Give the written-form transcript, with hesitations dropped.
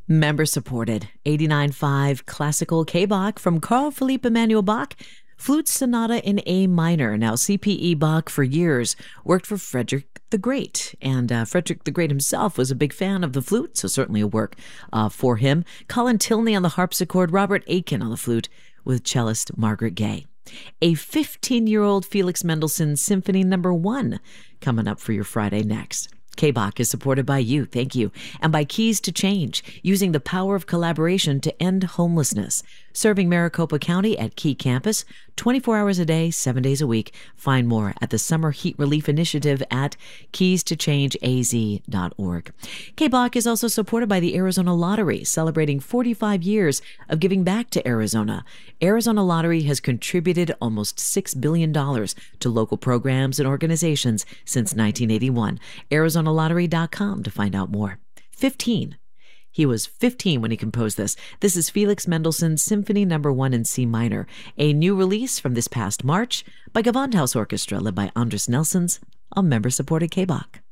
Member-supported 89.5 classical K-Bach from Carl Philipp Emanuel Bach, Flute Sonata in A minor. Now, C.P.E. Bach for years worked for Frederick the Great, and Frederick the Great himself was a big fan of the flute, so certainly a work for him. Colin Tilney on the harpsichord, Robert Aiken on the flute with cellist Margaret Gaye. A 15-year-old Felix Mendelssohn Symphony No. 1 coming up for your Friday next. K-Bach is supported by you, thank you, and by Keys to Change, using the power of collaboration to end homelessness. Serving Maricopa County at Key Campus, 24 hours a day, 7 days a week. Find more at the Summer Heat Relief Initiative at keystoChangeAZ.org. K-Bach is also supported by the Arizona Lottery, celebrating 45 years of giving back to Arizona. Arizona Lottery has contributed almost $6 billion to local programs and organizations since 1981. ArizonaLottery.com to find out more. 15. He was 15 when he composed this. This is Felix Mendelssohn's Symphony No. 1 in C minor, a new release from this past March by Gewandhaus Orchestra, led by Andres Nelsons on member-supported K-Bach.